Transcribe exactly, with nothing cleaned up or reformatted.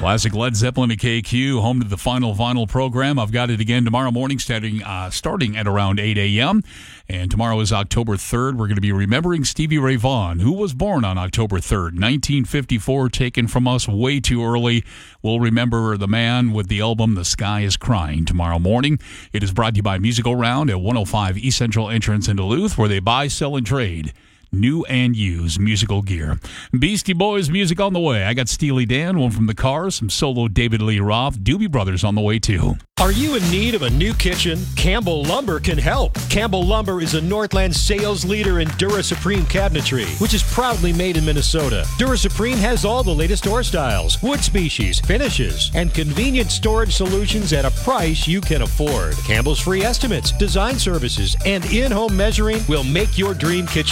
Classic Led Zeppelin to K Q, home to the Final Vinyl program. I've got it again tomorrow morning starting uh, starting at around eight a.m. And tomorrow is October third. We're going to be remembering Stevie Ray Vaughan, who was born on October third, nineteen fifty-four, taken from us way too early. We'll remember the man with the album The Sky is Crying tomorrow morning. It is brought to you by Musical Round at one oh five East Central Entrance in Duluth, where they buy, sell, and trade new and used musical gear. Beastie Boys music on the way. I got Steely Dan, one from the Cars, some solo David Lee Roth, Doobie Brothers on the way too. Are you in need of a new kitchen? Campbell Lumber can help. Campbell Lumber is a Northland sales leader in Dura Supreme cabinetry, which is proudly made in Minnesota. Dura Supreme has all the latest door styles, wood species, finishes, and convenient storage solutions at a price you can afford. Campbell's free estimates, design services, and in-home measuring will make your dream kitchen